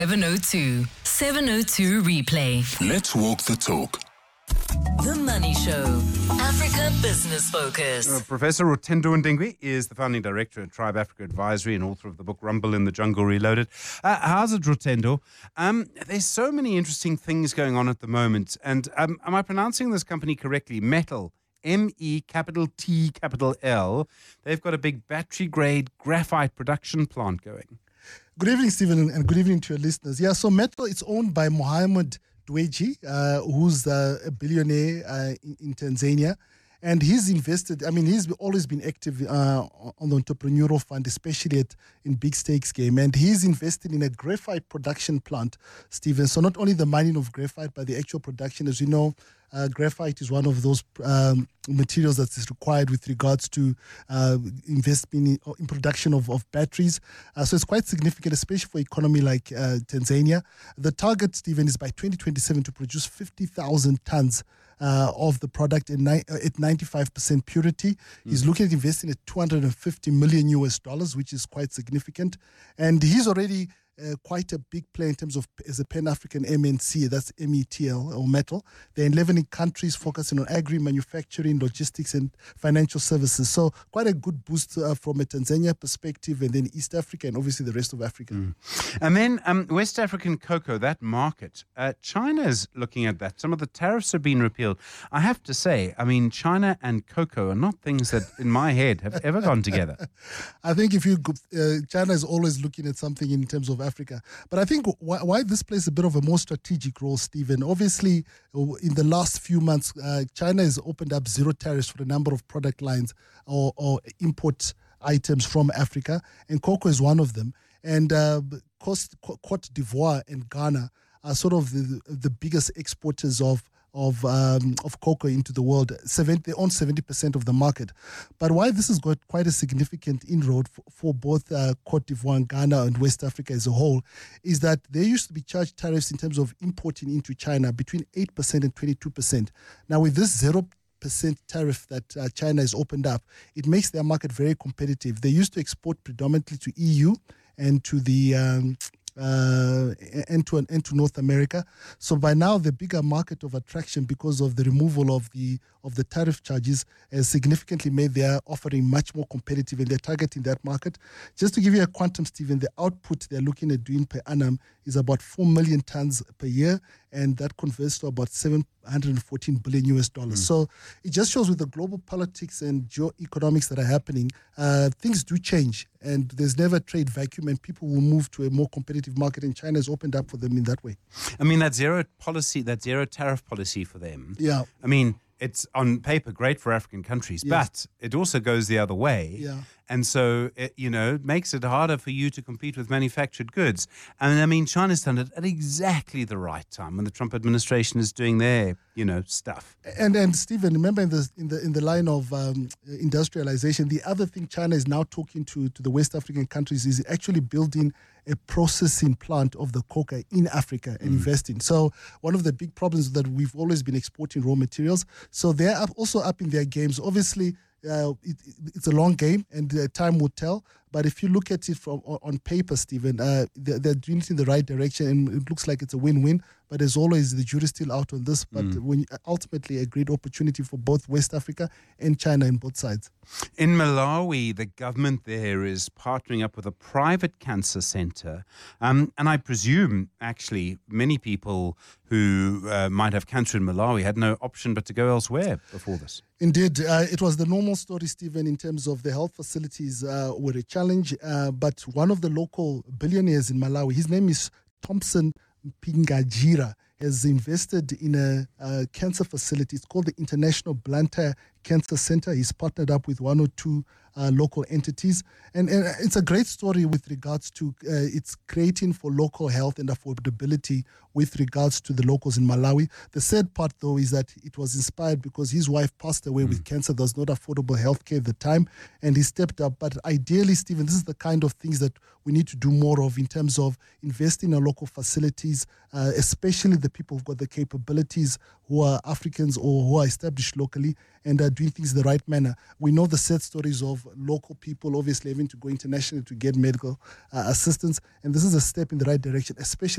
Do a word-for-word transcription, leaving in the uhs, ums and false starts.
seven oh two. seven oh two Replay. Let's walk the talk. The Money Show. Africa Business Focus. Uh, Professor Rotendo Ndingwi is the founding director at Tribe Africa Advisory and author of the book Rumble in the Jungle Reloaded. Uh, how's it, Rotendo? Um, there's so many interesting things going on at the moment. And um, am I pronouncing this company correctly? Metal. M E capital T capital L. They've got a big battery-grade graphite production plant going. Good evening, Stephen, and good evening to your listeners. Yeah, so Metal, it's owned by Mohamed Dweji, uh, who's uh, a billionaire uh, in, in Tanzania. And he's invested, I mean, he's always been active uh, on the entrepreneurial fund, especially at, in big stakes game. And he's invested in a graphite production plant, Stephen. So not only the mining of graphite, but the actual production. As you know, uh, graphite is one of those um, materials that is required with regards to uh, investment in, in production of, of batteries. Uh, so it's quite significant, especially for an economy like uh, Tanzania. The target, Stephen, is by twenty twenty-seven to produce fifty thousand tons Uh, of the product in ni- uh, at ninety-five percent purity. Mm. He's looking at investing at two hundred fifty million U S dollars, which is quite significant. And he's already uh, quite a big player in terms of as a Pan-African M N C, that's M E T L or Metal. They're in eleven countries focusing on agri-manufacturing, logistics and financial services. So quite a good boost uh, from a Tanzania perspective, and then East Africa and obviously the rest of Africa. Mm. And then um, West African cocoa, that market, uh, China's looking at that. Some of the tariffs have been repealed. I have to say, I mean, China and cocoa are not things that in my head have ever gone together. I think if you, uh, China is always looking at something in terms of Africa. But I think why, why this plays a bit of a more strategic role, Stephen, obviously in the last few months, uh, China has opened up zero tariffs for a number of product lines or, or import items from Africa, and cocoa is one of them. And uh, Cote d'Ivoire and Ghana are sort of the, the biggest exporters of of um, of cocoa into the world. seventy, they own seventy percent of the market. But why this has got quite a significant inroad for, for both uh, Cote d'Ivoire and Ghana and West Africa as a whole is that they used to be charged tariffs in terms of importing into China between eight percent and twenty-two percent. Now with this zero percent tariff that uh, China has opened up, it makes their market very competitive. They used to export predominantly to E U and to the um, uh, and to and to North America. So by now, the bigger market of attraction because of the removal of the of the tariff charges has significantly made their offering much more competitive, and they're targeting that market. Just to give you a quantum, Stephen, the output they're looking at doing per annum is about four million tons per year, and that converts to about seven hundred fourteen billion U S dollars. Mm. So it just shows with the global politics and geo-economics that are happening, uh, things do change, and there's never a trade vacuum, and people will move to a more competitive market, and China has opened up for them in that way. I mean, that zero policy, that zero tariff policy for them. Yeah. I mean, it's on paper great for African countries, yes. but it also goes the other way. Yeah. And so, it, you know, it makes it harder for you to compete with manufactured goods. And I mean, China's done it at exactly the right time when the Trump administration is doing their, you know, stuff. And and Stephen, remember in the in the in the line of um, industrialization, the other thing China is now talking to to the West African countries is actually building a processing plant of the cocoa in Africa and mm. investing. So one of the big problems is that we've always been exporting raw materials. So they're up, also up in their games. Obviously, uh, it, it's a long game, and uh, time will tell. But if you look at it from on paper, Stephen, uh, they're, they're doing it in the right direction, and it looks like it's a win-win. But as always, the jury's still out on this. But mm. when ultimately a great opportunity for both West Africa and China on both sides. In Malawi, the government there is partnering up with a private cancer center. Um, and I presume, actually, many people who uh, might have cancer in Malawi had no option but to go elsewhere before this. Indeed. Uh, it was the normal story, Stephen, in terms of the health facilities uh, were a challenge. Uh, but one of the local billionaires in Malawi, his name is Thompson Pingajira, has invested in a, a cancer facility. It's called the International Blantyre Cancer Center. He's partnered up with one or two uh, local entities. And, and it's a great story with regards to uh, it's creating for local health and affordability with regards to the locals in Malawi. The sad part, though, is that it was inspired because his wife passed away mm. with cancer. There was not affordable health care at the time, and he stepped up. But ideally, Stephen, this is the kind of things that we need to do more of in terms of investing in our local facilities, uh, especially the people who've got the capabilities, who are Africans or who are established locally, and uh, doing things the right manner. We know the sad stories of local people obviously having to go internationally to get medical uh, assistance, and this is a step in the right direction, especially